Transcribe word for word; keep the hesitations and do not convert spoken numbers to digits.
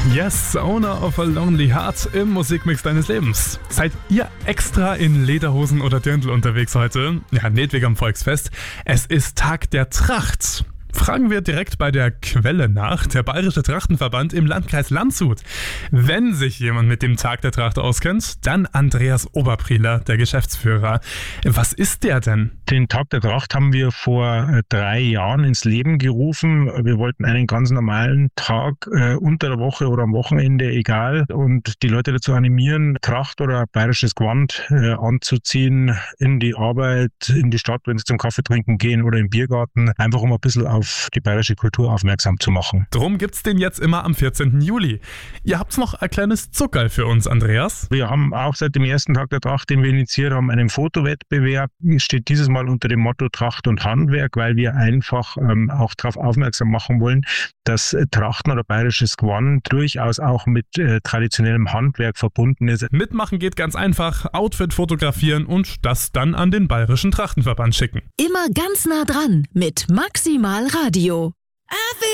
Yes, Owner of a Lonely Heart im Musikmix deines Lebens. Seid ihr extra in Lederhosen oder Dirndl unterwegs heute? Ja, nicht wegen am Volksfest. Es ist Tag der Tracht. Fragen wir direkt bei der Quelle nach, der Bayerische Trachtenverband im Landkreis Landshut. Wenn sich jemand mit dem Tag der Tracht auskennt, dann Andreas Oberprieler, der Geschäftsführer. Was ist der denn? Den Tag der Tracht haben wir vor drei Jahren ins Leben gerufen. Wir wollten einen ganz normalen Tag äh, unter der Woche oder am Wochenende, egal, und die Leute dazu animieren, Tracht oder bayerisches Gewand äh, anzuziehen, in die Arbeit, in die Stadt, wenn sie zum Kaffee trinken gehen oder im Biergarten, einfach um ein bisschen auf auf die bayerische Kultur aufmerksam zu machen. Drum gibt's den jetzt immer am vierzehnten Juli. Ihr habt's noch ein kleines Zuckerl für uns, Andreas. Wir haben auch seit dem ersten Tag der Tracht, den wir initiiert haben, einen Fotowettbewerb. Steht dieses Mal unter dem Motto Tracht und Handwerk, weil wir einfach ähm, auch darauf aufmerksam machen wollen, dass äh, Trachten oder bayerisches Gewand durchaus auch mit äh, traditionellem Handwerk verbunden ist. Mitmachen geht ganz einfach. Outfit fotografieren und das dann an den Bayerischen Trachtenverband schicken. Immer ganz nah dran mit Maximal Radio.